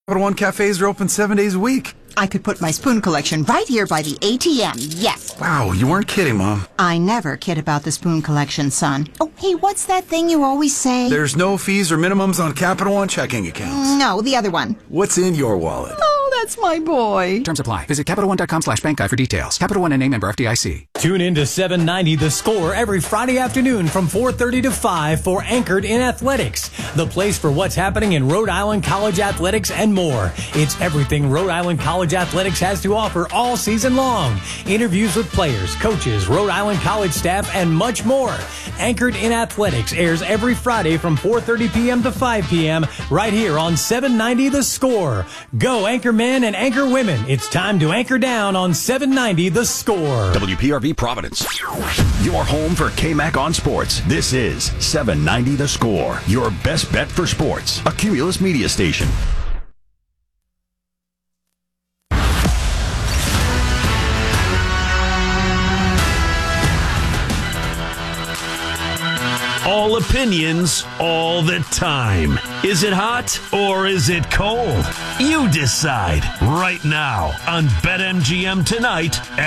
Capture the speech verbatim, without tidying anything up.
Capital One cafes are open seven days a week. I could put my spoon collection right here by the A T M, yes. Wow, you weren't kidding, Mom. I never kid about the spoon collection, son. Oh, hey, what's that thing you always say? There's no fees or minimums on Capital One checking accounts. No, the other one. What's in your wallet? Oh, that's my boy. Terms apply. Visit CapitalOne.com slash bank guide for details. Capital One and A member F D I C. Tune in to seven ninety The Score every Friday afternoon from four thirty to five for Anchored in Athletics, the place for what's happening in Rhode Island college athletics and more. It's everything Rhode Island college athletics has to offer all season long. Interviews with players, coaches, Rhode Island college staff, and much more. Anchored in Athletics airs every Friday from four thirty p.m. to five p.m. right here on seven ninety The Score. Go Anchor Men and Anchor Women. It's time to anchor down on seven ninety The Score. W P R V Providence, your home for K-Mac on sports. This is seven ninety The Score, your best bet for sports. A Cumulus media station. All opinions, all the time. Is it hot or is it cold? You decide right now on BetMGM Tonight